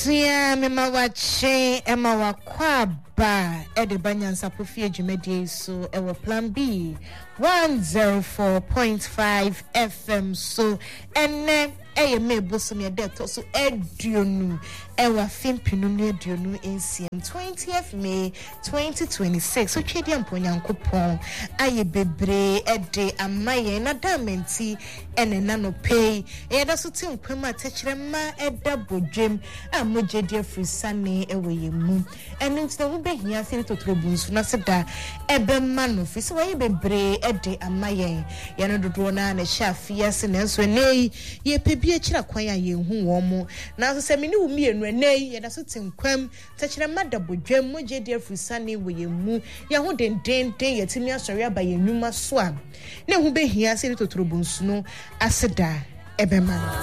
Abusia mema wache ema wakwaba ede banyansa profie dwumedie so ewo plan B 104.5 FM so ene eye mebosom ye deto so eduonu ewa fimpinu ne eduonu ensiem 20th May 2026 so twedi amponyankopon aye bebre ede amaye na damenti ene nano pay e da so tin kwema techrema eda bodwem amogede afrisane ewe yemu ene ntna wo behia se totrobunsu na seda ebe mano fi so waye bebre ede amaye ye no dodo na na shafia se nenso nei ye pebie kira kwan ya ye hu wo mo na so se meni wo mienu nei ye da so tinkwam techrema da bodwem mogede afrisane we yemu ye ho den ye timi asori aba ye nwuma so a na hu behia se totrobunsu no aseda ebema